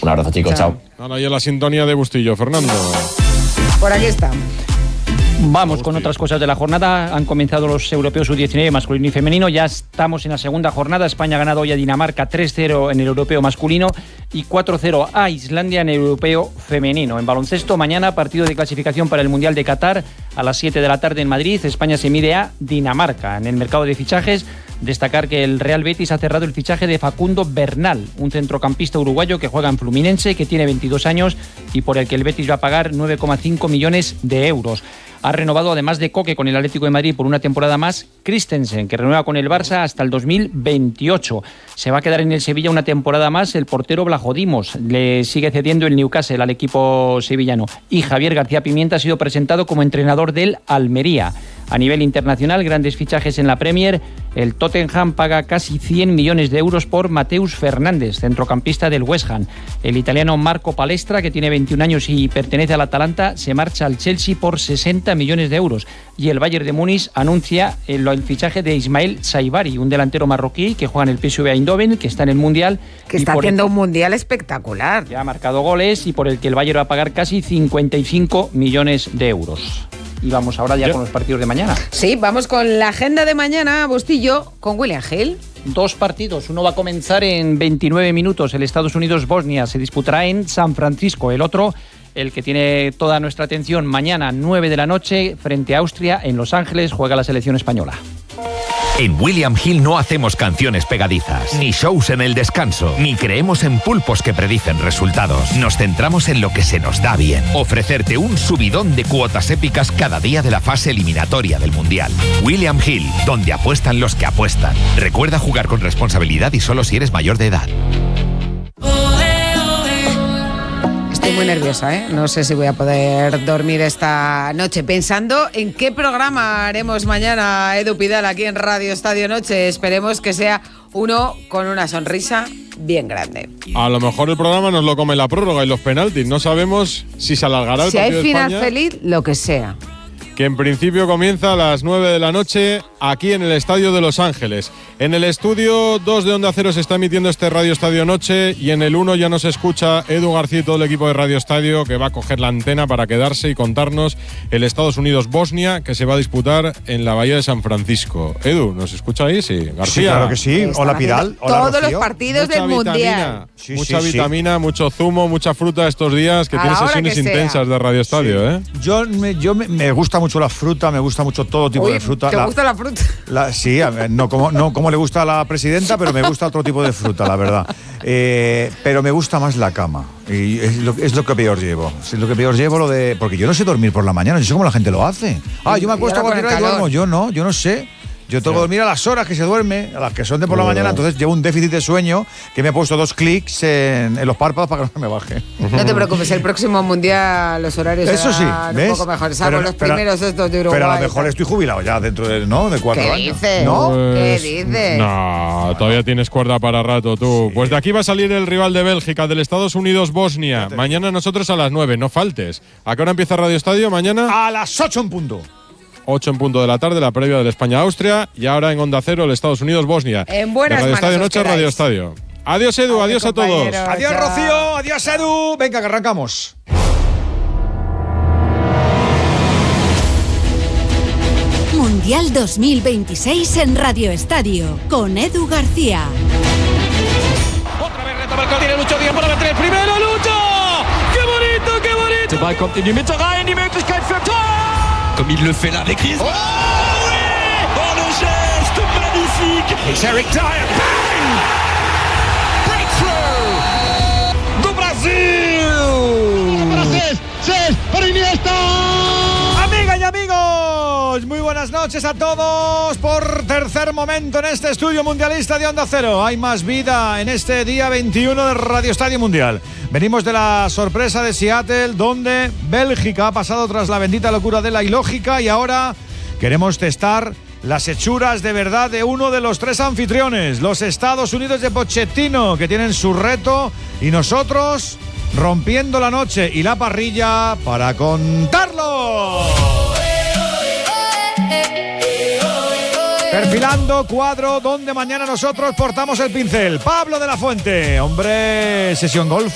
Un abrazo, chicos, chao. Ahora ya la sintonía de Bustillo, Fernando. Por aquí estamos. Vamos con otras cosas de la jornada. Han comenzado los europeos U19 masculino y femenino. Ya estamos en la segunda jornada. España ha ganado hoy a Dinamarca 3-0 en el europeo masculino y 4-0 a Islandia en el europeo femenino. En baloncesto, mañana partido de clasificación para el Mundial de Qatar a las 7 de la tarde en Madrid. España se mide a Dinamarca. En el mercado de fichajes, destacar que el Real Betis ha cerrado el fichaje de Facundo Bernal, un centrocampista uruguayo que juega en Fluminense, que tiene 22 años y por el que el Betis va a pagar 9,5 millones de euros. Ha renovado, además de Coque, con el Atlético de Madrid por una temporada más, Christensen, que renueva con el Barça hasta el 2028. Se va a quedar en el Sevilla una temporada más el portero Vlachodimos. Le sigue cediendo el Newcastle al equipo sevillano. Y Javier García Pimienta ha sido presentado como entrenador del Almería. A nivel internacional, grandes fichajes en la Premier. El Tottenham paga casi 100 millones de euros por Mateus Fernández, centrocampista del West Ham. El italiano Marco Palestra, que tiene 21 años y pertenece al Atalanta, se marcha al Chelsea por 60 millones de euros. Y el Bayern de Múnich anuncia el fichaje de Ismael Saibari, un delantero marroquí que juega en el PSV Eindhoven, que está en el Mundial. Que está haciendo un Mundial espectacular. Ya ha marcado goles y por el que el Bayern va a pagar casi 55 millones de euros. Y vamos ahora ya con los partidos de mañana. Sí, vamos con la agenda de mañana, Bustillo, con William Hill. 2 partidos. Uno va a comenzar en 29 minutos. El Estados Unidos-Bosnia se disputará en San Francisco. El otro, el que tiene toda nuestra atención, mañana 9 de la noche, frente a Austria, en Los Ángeles, juega la selección española. En William Hill no hacemos canciones pegadizas, ni shows en el descanso, ni creemos en pulpos que predicen resultados. Nos centramos en lo que se nos da bien. Ofrecerte un subidón de cuotas épicas cada día de la fase eliminatoria del Mundial. William Hill, donde apuestan los que apuestan. Recuerda jugar con responsabilidad y solo si eres mayor de edad. Estoy muy nerviosa, ¿eh? No sé si voy a poder dormir esta noche pensando en qué programa haremos mañana, Edu Pidal, aquí en Radio Estadio Noche. Esperemos que sea uno con una sonrisa bien grande. A lo mejor el programa nos lo come la prórroga y los penaltis. No sabemos si se alargará el partido de España. Si hay final feliz, lo que sea. Que en principio comienza a las 9 de la noche aquí en el Estadio de Los Ángeles. En el estudio 2 de Onda Cero se está emitiendo este Radio Estadio Noche y en el 1 ya nos escucha Edu García y todo el equipo de Radio Estadio, que va a coger la antena para quedarse y contarnos el Estados Unidos-Bosnia, que se va a disputar en la Bahía de San Francisco. Edu, ¿nos escucha ahí? Sí, García. Sí, claro que sí. Hola, Pidal. Hola, todos Rocío. los partidos del Mundial. Sí, mucha vitamina, mucho zumo, mucha fruta estos días, que tiene sesiones intensas de Radio Estadio, ¿eh? Me gusta mucho la fruta, me gusta mucho todo tipo de fruta. ¿Te gusta la fruta? Sí, no como le gusta a la presidenta, pero me gusta otro tipo de fruta, la verdad. Pero me gusta más la cama. Y es lo que peor llevo. Es lo que peor llevo porque yo no sé dormir por la mañana, yo sé cómo la gente lo hace. Yo me acuesto a cualquier hora y duermo. Yo no sé. Yo tengo que dormir a las horas que se duerme, a las que son de por la mañana, entonces llevo un déficit de sueño que me he puesto 2 clics en los párpados para que no me baje. No te preocupes, el próximo Mundial los horarios serán un poco mejores, salvo los primeros estos de Uruguay. Pero a lo mejor estoy jubilado ya dentro de 4 años. ¿Qué dices? ¿No? ¿Qué dices? No, todavía tienes cuerda para rato tú. Sí. Pues de aquí va a salir el rival de Bélgica, del Estados Unidos-Bosnia. Mañana nosotros a las 9, no faltes. ¿A qué hora empieza Radio Estadio mañana? A las 8 en punto. 8 en punto de la tarde, la previa del España-Austria, y ahora en Onda Cero el Estados Unidos-Bosnia. En buenas Radio Estadio manos Noche, Radio Estadio. Adiós, Edu, adiós a todos. Adiós, Rocío, adiós, Edu. Venga, que arrancamos. Mundial 2026 en Radio Estadio, con Edu García. Otra vez retoma el tiene Lucho Díaz para meter el primero, Lucho. ¡Qué bonito, qué bonito! Der Ball kommt in die Mitte rein, die Möglichkeit für Tor! Comme il le fait là avec Griezmann. Oh oui! Oh le geste magnifique! It's Eric Dyer. Bang! Breakthrough! Do Brasil! Para Cés, para Iniesta. Amigas y amigos, muy buenas noches a todos. Por tercer momento en este estudio mundialista de Onda Cero. Hay más vida en este día 21 de Radio Estadio Mundial. Venimos de la sorpresa de Seattle, donde Bélgica ha pasado tras la bendita locura de la ilógica, y ahora queremos testar las hechuras de verdad de uno de los 3 anfitriones, los Estados Unidos de Pochettino, que tienen su reto, y nosotros rompiendo la noche y la parrilla para contarlo. Perfilando cuadro donde mañana nosotros portamos el pincel. Pablo de la Fuente, hombre, sesión golf.